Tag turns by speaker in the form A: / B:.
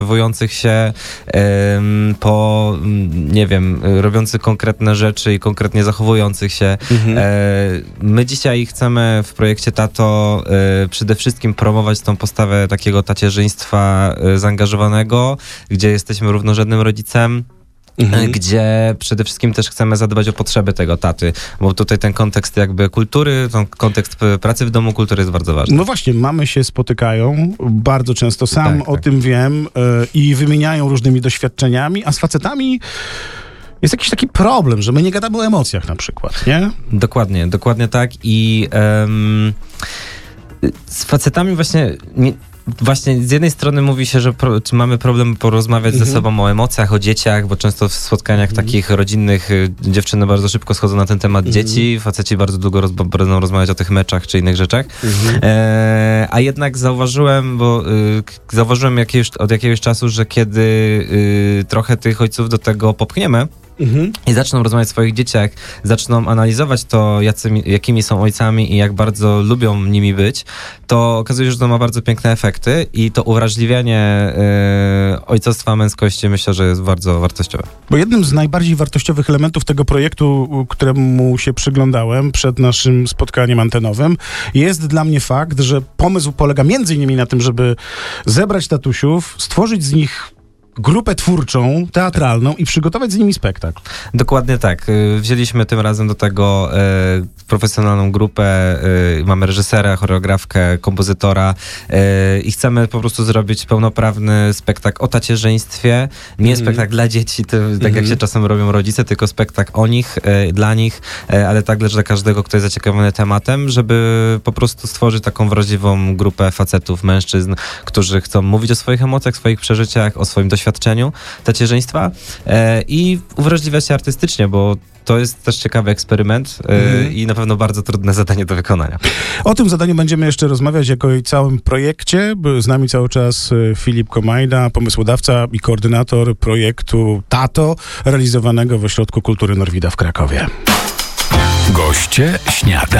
A: zachowujących się po, nie wiem, robiących konkretne rzeczy i konkretnie zachowujących się. My dzisiaj chcemy w projekcie Tato przede wszystkim promować tą postawę takiego tacierzyństwa zaangażowanego, gdzie jesteśmy równorzędnym rodzicem, gdzie przede wszystkim też chcemy zadbać o potrzeby tego taty, bo tutaj ten kontekst jakby kultury, ten kontekst pracy w domu kultury jest bardzo ważny.
B: No właśnie, mamy się spotykają bardzo często, sam o tym wiem, i wymieniają różnymi doświadczeniami, a z facetami jest jakiś taki problem, że my nie gadamy o emocjach na przykład, nie?
A: Dokładnie tak i z facetami Właśnie z jednej strony mówi się, że mamy problem porozmawiać ze sobą o emocjach, o dzieciach, bo często w spotkaniach takich rodzinnych dziewczyny bardzo szybko schodzą na ten temat dzieci, faceci bardzo długo będą rozmawiać o tych meczach czy innych rzeczach. A jednak zauważyłem od jakiegoś czasu, że kiedy trochę tych ojców do tego popchniemy, i zaczną rozmawiać o swoich dzieciach, zaczną analizować to, jakimi są ojcami i jak bardzo lubią nimi być, to okazuje się, że to ma bardzo piękne efekty i to uwrażliwianie ojcostwa, męskości myślę, że jest bardzo wartościowe. Bo
B: jednym z najbardziej wartościowych elementów tego projektu, któremu się przyglądałem przed naszym spotkaniem antenowym, jest dla mnie fakt, że pomysł polega między innymi na tym, żeby zebrać tatusiów, stworzyć z nich grupę twórczą, teatralną i przygotować z nimi spektakl.
A: Dokładnie tak. Wzięliśmy tym razem do tego profesjonalną grupę, mamy reżysera, choreografkę, kompozytora i chcemy po prostu zrobić pełnoprawny spektakl o tacierzyństwie. Nie spektakl dla dzieci, tak jak się czasem robią rodzice, tylko spektakl o nich, dla nich, ale także dla każdego, kto jest zaciekawiony tematem, żeby po prostu stworzyć taką wrażliwą grupę facetów, mężczyzn, którzy chcą mówić o swoich emocjach, swoich przeżyciach, o swoim doświadczeniu tacierzyństwa i uwrażliwiać się artystycznie, bo to jest też ciekawy eksperyment i na pewno bardzo trudne zadanie do wykonania.
B: O tym zadaniu będziemy jeszcze rozmawiać jako i całym projekcie. Był z nami cały czas Filip Komajda, pomysłodawca i koordynator projektu Tato, realizowanego w Ośrodku Kultury Norwida w Krakowie.
C: Goście śniadania.